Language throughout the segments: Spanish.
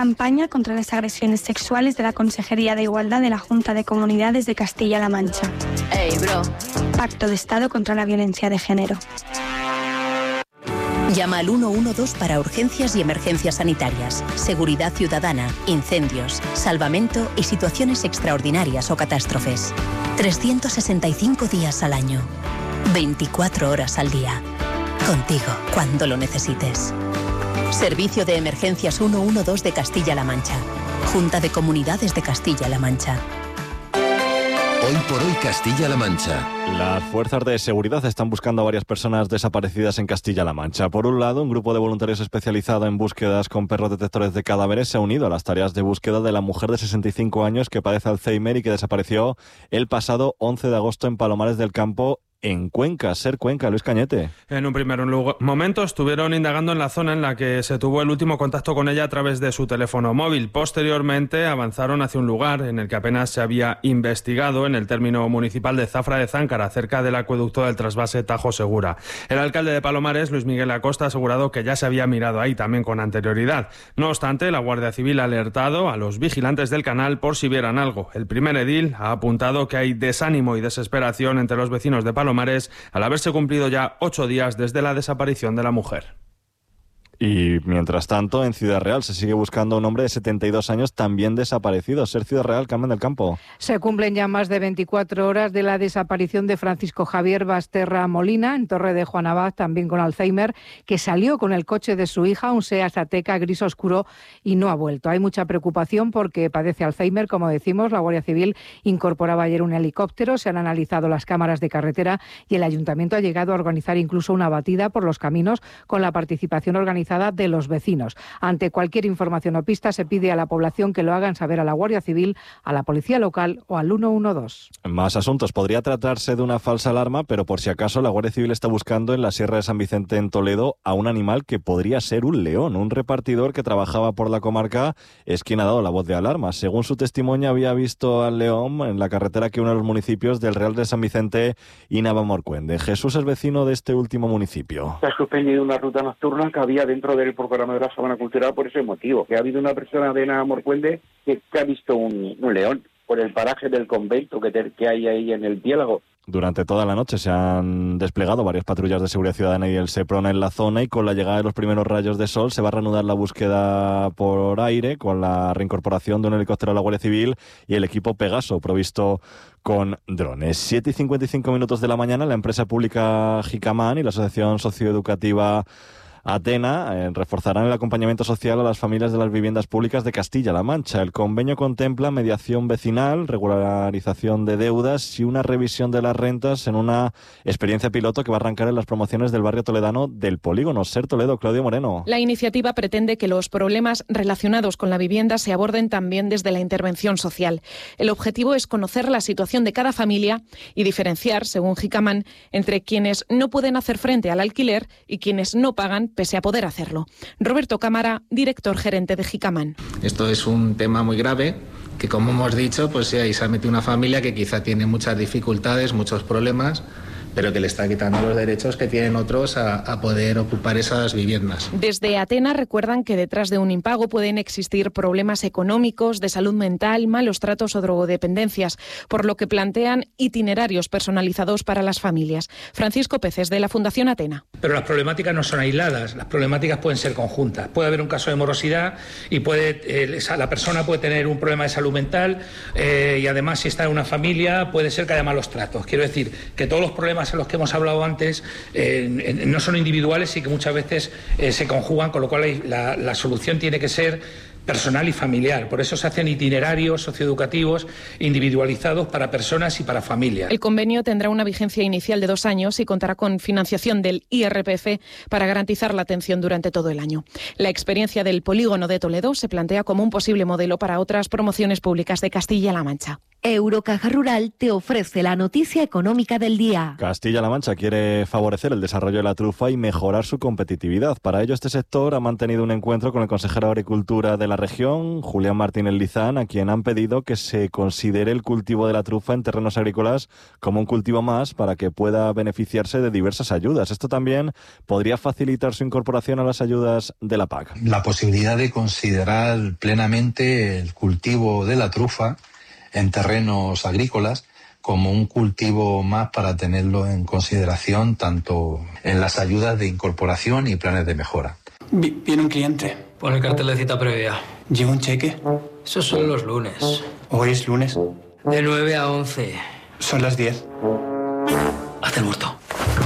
Campaña contra las agresiones sexuales de la Consejería de Igualdad de la Junta de Comunidades de Castilla-La Mancha. Hey, bro. Pacto de Estado contra la violencia de género. Llama al 112 para urgencias y emergencias sanitarias, seguridad ciudadana, incendios, salvamento y situaciones extraordinarias o catástrofes. 365 días al año, 24 horas al día. Contigo, cuando lo necesites. Servicio de Emergencias 112 de Castilla-La Mancha. Junta de Comunidades de Castilla-La Mancha. Hoy por hoy Castilla-La Mancha. Las fuerzas de seguridad están buscando a varias personas desaparecidas en Castilla-La Mancha. Por un lado, un grupo de voluntarios especializado en búsquedas con perros detectores de cadáveres se ha unido a las tareas de búsqueda de la mujer de 65 años que padece Alzheimer y que desapareció el pasado 11 de agosto en Palomares del Campo, en Cuenca. Ser Cuenca, Luis Cañete. En un primer momento estuvieron indagando en la zona en la que se tuvo el último contacto con ella a través de su teléfono móvil. Posteriormente avanzaron hacia un lugar en el que apenas se había investigado, en el término municipal de Zafra de Záncara, cerca del acueducto del trasvase Tajo Segura. El alcalde de Palomares, Luis Miguel Acosta, ha asegurado que ya se había mirado ahí también con anterioridad. No obstante, la Guardia Civil ha alertado a los vigilantes del canal por si vieran algo. El primer edil ha apuntado que hay desánimo y desesperación entre los vecinos de Palomares al haberse cumplido ya 8 días desde la desaparición de la mujer. Y mientras tanto, en Ciudad Real se sigue buscando a un hombre de 72 años también desaparecido. Ser Ciudad Real, Carmen del Campo. Se cumplen ya más de 24 horas de la desaparición de Francisco Javier Basterra Molina, en Torre de Juan Abad, también con Alzheimer, que salió con el coche de su hija, un Seat Ateca gris oscuro, y no ha vuelto. Hay mucha preocupación porque padece Alzheimer, como decimos. La Guardia Civil incorporaba ayer un helicóptero, se han analizado las cámaras de carretera y el Ayuntamiento ha llegado a organizar incluso una batida por los caminos con la participación organizada de los vecinos. Ante cualquier información o pista se pide a la población que lo hagan saber a la Guardia Civil, a la Policía Local o al 112. Más asuntos. Podría tratarse de una falsa alarma, pero por si acaso la Guardia Civil está buscando en la Sierra de San Vicente, en Toledo, a un animal que podría ser un león. Un repartidor que trabajaba por la comarca es quien ha dado la voz de alarma. Según su testimonio, había visto al león en la carretera que une a los municipios del Real de San Vicente y Navamorcuende. Jesús es vecino de este último municipio. Se ha suspendido una ruta nocturna que había dentro del programa de la Sabana Cultural por ese motivo, que ha habido una persona de Navamorcuende que ha visto un león por el paraje del convento que hay ahí en el Piélago. Durante toda la noche se han desplegado varias patrullas de seguridad ciudadana y el SEPRONA en la zona, y con la llegada de los primeros rayos de sol se va a reanudar la búsqueda por aire con la reincorporación de un helicóptero a la Guardia Civil y el equipo Pegaso provisto con drones. 7:55 de la mañana, la empresa pública Jicamán y la asociación socioeducativa Atena reforzarán el acompañamiento social a las familias de las viviendas públicas de Castilla-La Mancha. El convenio contempla mediación vecinal, regularización de deudas y una revisión de las rentas en una experiencia piloto que va a arrancar en las promociones del barrio toledano del Polígono. Ser Toledo, Claudio Moreno. La iniciativa pretende que los problemas relacionados con la vivienda se aborden también desde la intervención social. El objetivo es conocer la situación de cada familia y diferenciar, según Jicamán, entre quienes no pueden hacer frente al alquiler y quienes no pagan pese a poder hacerlo. Roberto Cámara, director gerente de Jicamán. Esto es un tema muy grave que, como hemos dicho, pues sí, ahí se ha metido una familia que quizá tiene muchas dificultades, muchos problemas, pero que le está quitando los derechos que tienen otros a poder ocupar esas viviendas. Desde Atena recuerdan que detrás de un impago pueden existir problemas económicos, de salud mental, malos tratos o drogodependencias, por lo que plantean itinerarios personalizados para las familias. Francisco Peces, de la Fundación Atena. Pero las problemáticas no son aisladas, las problemáticas pueden ser conjuntas. Puede haber un caso de morosidad y la persona puede tener un problema de salud mental y además, si está en una familia, puede ser que haya malos tratos. Quiero decir que todos los problemas en los que hemos hablado antes no son individuales y que muchas veces se conjugan, con lo cual la solución tiene que ser personal y familiar. Por eso se hacen itinerarios socioeducativos individualizados para personas y para familias. El convenio tendrá una vigencia inicial de 2 años y contará con financiación del IRPF para garantizar la atención durante todo el año. La experiencia del Polígono de Toledo se plantea como un posible modelo para otras promociones públicas de Castilla-La Mancha. Eurocaja Rural te ofrece la noticia económica del día. Castilla-La Mancha quiere favorecer el desarrollo de la trufa y mejorar su competitividad. Para ello, este sector ha mantenido un encuentro con el consejero de Agricultura de la la región, Julián Martínez Lizán, a quien han pedido que se considere el cultivo de la trufa en terrenos agrícolas como un cultivo más para que pueda beneficiarse de diversas ayudas. Esto también podría facilitar su incorporación a las ayudas de la PAC. La posibilidad de considerar plenamente el cultivo de la trufa en terrenos agrícolas como un cultivo más para tenerlo en consideración tanto en las ayudas de incorporación y planes de mejora. Viene un cliente. Pon el cartel de cita previa. ¿Lleva un cheque? Eso son los lunes. ¿Hoy es lunes? De 9 a 11. Son las 10. Hazte el muerto.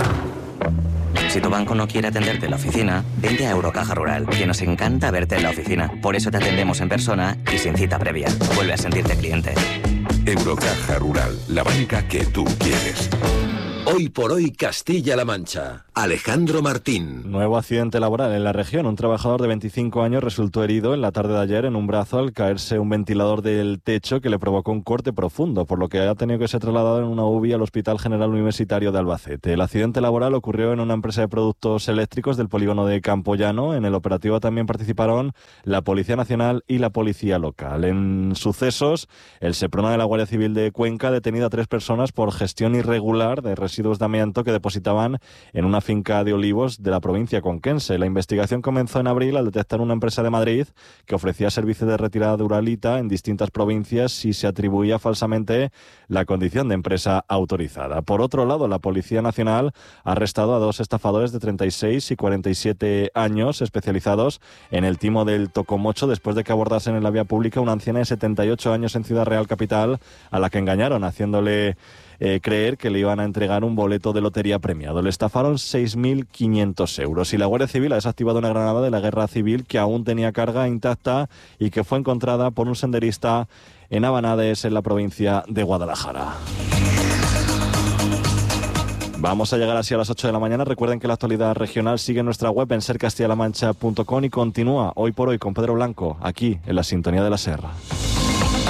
Si tu banco no quiere atenderte en la oficina, vente a Eurocaja Rural, que nos encanta verte en la oficina. Por eso te atendemos en persona y sin cita previa. Vuelve a sentirte cliente. Eurocaja Rural, la banca que tú quieres. Hoy por hoy Castilla-La Mancha. Alejandro Martín. Nuevo accidente laboral en la región. Un trabajador de 25 años resultó herido en la tarde de ayer en un brazo al caerse un ventilador del techo que le provocó un corte profundo, por lo que ha tenido que ser trasladado en una UBI al Hospital General Universitario de Albacete. El accidente laboral ocurrió en una empresa de productos eléctricos del polígono de Campollano. En el operativo también participaron la Policía Nacional y la Policía Local. En sucesos, el Seprona de la Guardia Civil de Cuenca ha detenido a 3 personas por gestión irregular de residuos de amianto que depositaban en una finca de olivos de la provincia conquense. La investigación comenzó en abril al detectar una empresa de Madrid que ofrecía servicios de retirada de uralita en distintas provincias y se atribuía falsamente la condición de empresa autorizada. Por otro lado, la Policía Nacional ha arrestado a 2 estafadores de 36 y 47 años especializados en el timo del tocomocho después de que abordasen en la vía pública una anciana de 78 años en Ciudad Real Capital a la que engañaron haciéndole creer que le iban a entregar un boleto de lotería premiado. Le estafaron 6.500 euros y la Guardia Civil ha desactivado una granada de la guerra civil que aún tenía carga intacta y que fue encontrada por un senderista en Abanades, en la provincia de Guadalajara. Vamos a llegar así a las 8 de la mañana. Recuerden que la actualidad regional sigue en nuestra web en sercastillalamancha.com y continúa hoy por hoy con Pedro Blanco, aquí en la sintonía de la SER.